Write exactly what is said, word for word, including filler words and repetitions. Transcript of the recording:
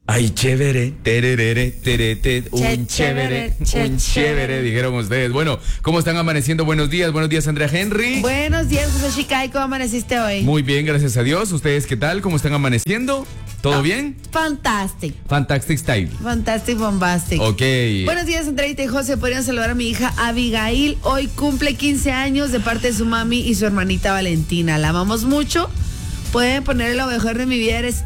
Ay, chévere, tererere, terete, un Che, chévere, chévere, un che, chévere, chévere. dijeron ustedes. Bueno, ¿cómo están amaneciendo? Buenos días, buenos días, Andrea Henry. Buenos días, José Shikai, ¿cómo amaneciste hoy? Muy bien, gracias a Dios. ¿Ustedes qué tal? ¿Cómo están amaneciendo? ¿Todo Oh, bien? Fantastic. Fantastic Style. Fantastic, bombastic. Ok. Buenos días, Andreita y José. Podrían saludar a mi hija Abigail. Hoy cumple quince años de parte de su mami y su hermanita Valentina. La amamos mucho. Pueden ponerle lo mejor de mi vida, eres